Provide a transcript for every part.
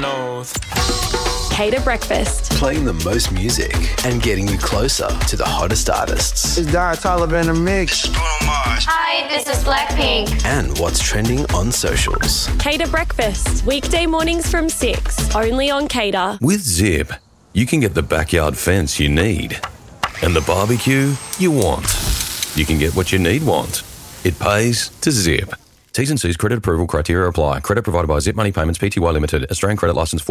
nose. Cater Breakfast. Playing the most music and getting you closer to the hottest artists. It's Dara Tyler in the mix. Hi, this is Blackpink. And what's trending on socials. Cater Breakfast. Weekday mornings from 6. Only on Cater. With Zip, you can get the backyard fence you need and the barbecue you want. You can get what you want. It pays to Zip. T's and C's credit approval criteria apply. Credit provided by Zip Money Payments Pty Limited. Australian credit licence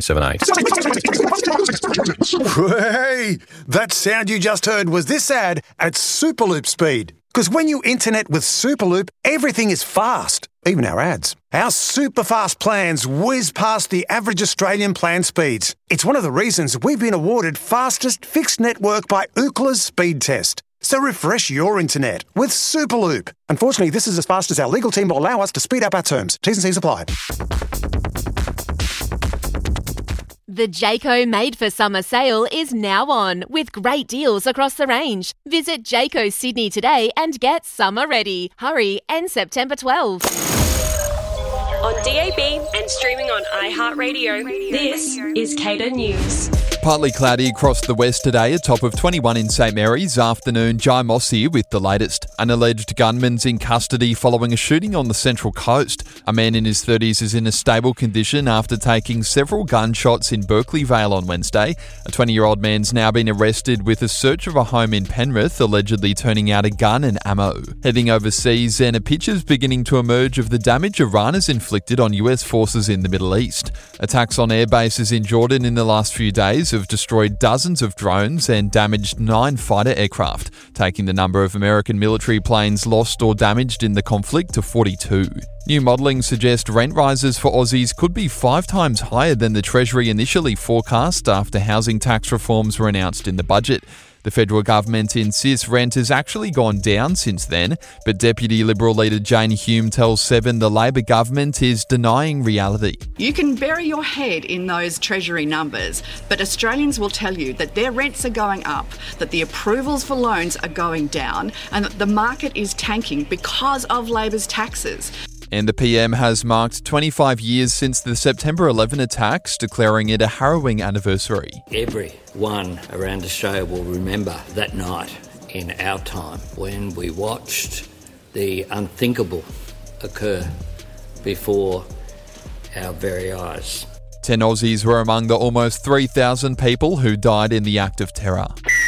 441878. Hey, that sound you just heard was this ad at Superloop speed. Because when you internet with Superloop, everything is fast, even our ads. Our super fast plans whiz past the average Australian plan speeds. It's one of the reasons we've been awarded fastest fixed network by Ookla's speed test. So refresh your internet with Superloop. Unfortunately, this is as fast as our legal team will allow us to speed up our terms. T's and C's apply. The Jayco Made for Summer sale is now on, with great deals across the range. Visit Jayco Sydney today and get summer ready. Hurry, end September 12. On DAB and streaming on iHeartRadio. This is Cater News. Partly cloudy across the west today, a top of 21 in St Mary's. Afternoon, Jai Moss here with the latest. An alleged gunman's in custody following a shooting on the Central Coast. A man in his 30s is in a stable condition after taking several gunshots in Berkeley Vale on Wednesday. A 20-year-old man's now been arrested with a search of a home in Penrith, allegedly turning out a gun and ammo. Heading overseas, and a picture's beginning to emerge of the damage Iran has inflicted on US forces in the Middle East. Attacks on air bases in Jordan in the last few days have destroyed dozens of drones and damaged 9 fighter aircraft, taking the number of American military planes lost or damaged in the conflict to 42. New modelling suggests rent rises for Aussies could be 5 times higher than the Treasury initially forecast after housing tax reforms were announced in the budget. The federal government insists rent has actually gone down since then, but Deputy Liberal leader Jane Hume tells Seven the Labor government is denying reality. You can bury your head in those Treasury numbers, but Australians will tell you that their rents are going up, that the approvals for loans are going down, and that the market is tanking because of Labor's taxes. And the PM has marked 25 years since the September 11 attacks, declaring it a harrowing anniversary. Everyone around Australia will remember that night in our time when we watched the unthinkable occur before our very eyes. 10 Aussies were among the almost 3,000 people who died in the act of terror.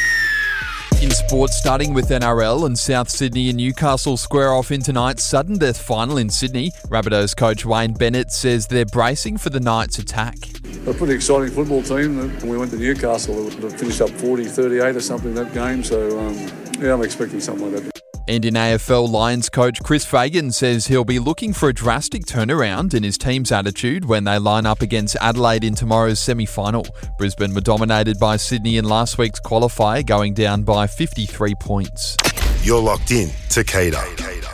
In sports, starting with NRL, and South Sydney and Newcastle square off in tonight's sudden death final in Sydney. Rabbitohs coach Wayne Bennett says they're bracing for the Knights' attack. A pretty exciting football team. We went to Newcastle, it finished up 40-38 or something that game, so I'm expecting something like that. And in AFL, Lions coach Chris Fagan says he'll be looking for a drastic turnaround in his team's attitude when they line up against Adelaide in tomorrow's semi-final. Brisbane were dominated by Sydney in last week's qualifier, going down by 53 points. You're locked in to Cater.